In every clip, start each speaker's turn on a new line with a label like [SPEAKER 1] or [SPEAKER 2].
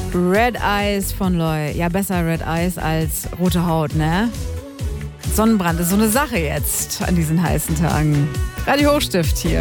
[SPEAKER 1] Red Eyes von Loy. Ja, besser Red Eyes als rote Haut, ne? Sonnenbrand ist so eine Sache jetzt an diesen heißen Tagen. Radio Hochstift hier.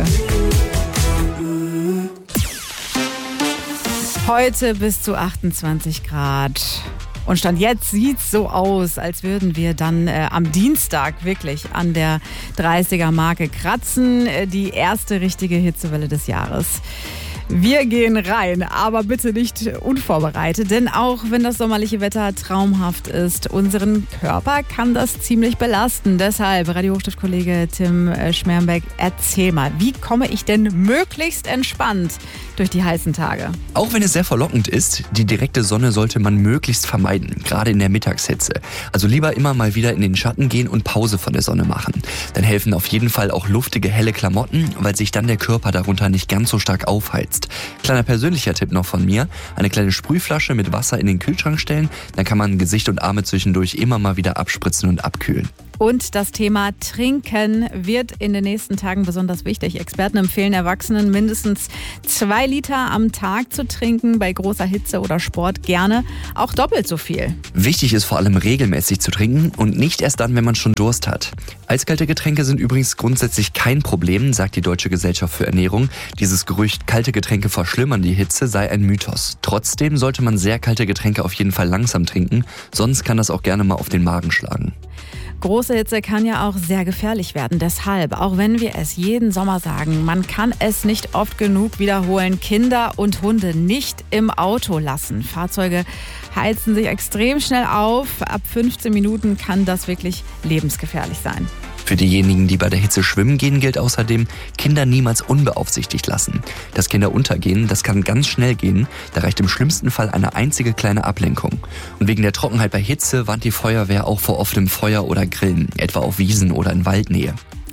[SPEAKER 1] Heute bis zu 28 Grad. Und Stand jetzt sieht es so aus, als würden wir dann am Dienstag wirklich an der 30er-Marke kratzen. Die erste richtige Hitzewelle des Jahres. Wir gehen rein, aber bitte nicht unvorbereitet, denn auch wenn das sommerliche Wetter traumhaft ist, unseren Körper kann das ziemlich belasten. Deshalb, Radio Hochstift-Kollege Tim Schmerenbeck, erzähl mal, wie komme ich denn möglichst entspannt durch die heißen Tage?
[SPEAKER 2] Auch wenn es sehr verlockend ist, die direkte Sonne sollte man möglichst vermeiden, gerade in der Mittagshitze. Also lieber immer mal wieder in den Schatten gehen und Pause von der Sonne machen. Dann helfen auf jeden Fall auch luftige, helle Klamotten, weil sich dann der Körper darunter nicht ganz so stark aufheizt. Kleiner persönlicher Tipp noch von mir, eine kleine Sprühflasche mit Wasser in den Kühlschrank stellen, dann kann man Gesicht und Arme zwischendurch immer mal wieder abspritzen und abkühlen.
[SPEAKER 1] Und das Thema Trinken wird in den nächsten Tagen besonders wichtig. Experten empfehlen Erwachsenen mindestens 2 Liter am Tag zu trinken, bei großer Hitze oder Sport gerne auch doppelt so viel.
[SPEAKER 2] Wichtig ist vor allem regelmäßig zu trinken und nicht erst dann, wenn man schon Durst hat. Eiskalte Getränke sind übrigens grundsätzlich kein Problem, sagt die Deutsche Gesellschaft für Ernährung. Dieses Gerücht, kalte Getränke verschlimmern die Hitze, sei ein Mythos. Trotzdem sollte man sehr kalte Getränke auf jeden Fall langsam trinken, sonst kann das auch gerne mal auf den Magen schlagen.
[SPEAKER 1] Große Hitze kann ja auch sehr gefährlich werden. Deshalb, auch wenn wir es jeden Sommer sagen, man kann es nicht oft genug wiederholen, Kinder und Hunde nicht im Auto lassen. Fahrzeuge heizen sich extrem schnell auf. Ab 15 Minuten kann das wirklich lebensgefährlich sein.
[SPEAKER 2] Für diejenigen, die bei der Hitze schwimmen gehen, gilt außerdem, Kinder niemals unbeaufsichtigt lassen. Dass Kinder untergehen, das kann ganz schnell gehen. Da reicht im schlimmsten Fall eine einzige kleine Ablenkung. Und wegen der Trockenheit bei Hitze warnt die Feuerwehr auch vor offenem Feuer oder Grillen, etwa auf Wiesen oder in Waldnähe.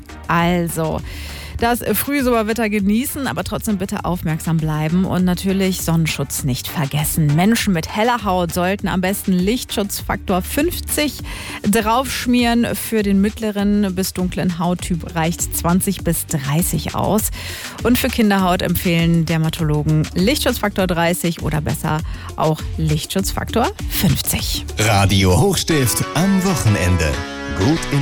[SPEAKER 1] Also, das Frühsommerwetter genießen, aber trotzdem bitte aufmerksam bleiben und natürlich Sonnenschutz nicht vergessen. Menschen mit heller Haut sollten am besten Lichtschutzfaktor 50 draufschmieren. Für den mittleren bis dunklen Hauttyp reicht 20 bis 30 aus. Und für Kinderhaut empfehlen Dermatologen Lichtschutzfaktor 30 oder besser auch Lichtschutzfaktor 50.
[SPEAKER 3] Radio Hochstift am Wochenende. Gut